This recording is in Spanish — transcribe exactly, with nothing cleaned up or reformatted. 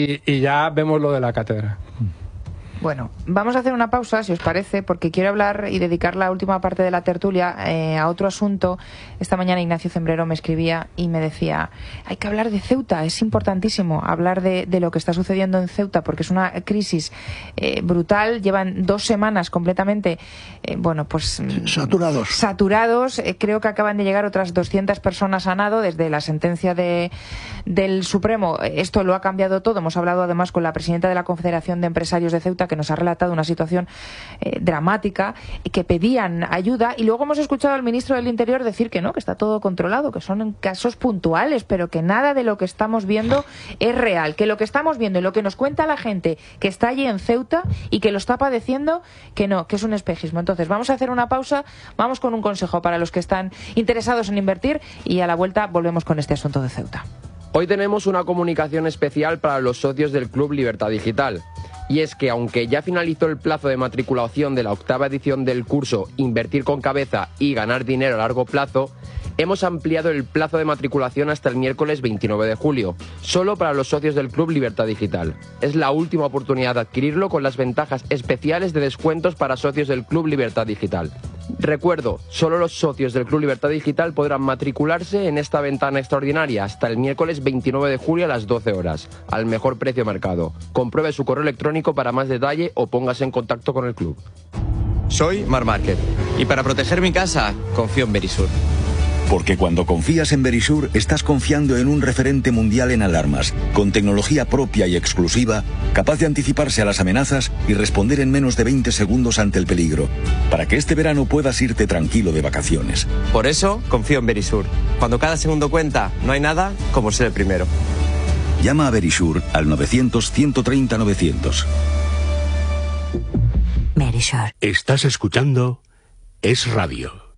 y, y ya vemos lo de la cátedra. Bueno, vamos a hacer una pausa, si os parece, porque quiero hablar y dedicar la última parte de la tertulia eh, a otro asunto. Esta mañana Ignacio Zembrero me escribía y me decía, hay que hablar de Ceuta, es importantísimo hablar de, de lo que está sucediendo en Ceuta, porque es una crisis eh, brutal. Llevan dos semanas completamente, eh, bueno, pues... Saturados. Saturados. Eh, creo que acaban de llegar otras doscientas personas a nado desde la sentencia de, del Supremo. Esto lo ha cambiado todo. Hemos hablado además con la presidenta de la Confederación de Empresarios de Ceuta, que nos ha relatado una situación eh, dramática, y que pedían ayuda, y luego hemos escuchado al ministro del Interior decir que no, que está todo controlado, que son casos puntuales, pero que nada de lo que estamos viendo es real, que lo que estamos viendo y lo que nos cuenta la gente que está allí en Ceuta y que lo está padeciendo, que no, que es un espejismo. Entonces vamos a hacer una pausa, vamos con un consejo para los que están interesados en invertir, y a la vuelta volvemos con este asunto de Ceuta. Hoy tenemos una comunicación especial para los socios del Club Libertad Digital. Y es que aunque ya finalizó el plazo de matriculación de la octava edición del curso Invertir con Cabeza y Ganar Dinero a Largo Plazo, hemos ampliado el plazo de matriculación hasta el miércoles veintinueve de julio, solo para los socios del Club Libertad Digital. Es la última oportunidad de adquirirlo con las ventajas especiales de descuentos para socios del Club Libertad Digital. Recuerdo, solo los socios del Club Libertad Digital podrán matricularse en esta ventana extraordinaria hasta el miércoles veintinueve de julio a las doce horas, al mejor precio mercado. Compruebe su correo electrónico para más detalle o póngase en contacto con el club. Soy Mar Márquez y para proteger mi casa confío en Verisur. Porque cuando confías en Verisur, estás confiando en un referente mundial en alarmas, con tecnología propia y exclusiva, capaz de anticiparse a las amenazas y responder en menos de veinte segundos ante el peligro, para que este verano puedas irte tranquilo de vacaciones. Por eso confío en Verisur. Cuando cada segundo cuenta, no hay nada como ser el primero. Llama a Verisur al novecientos, ciento treinta, novecientos. Verisur. Estás escuchando Es Radio.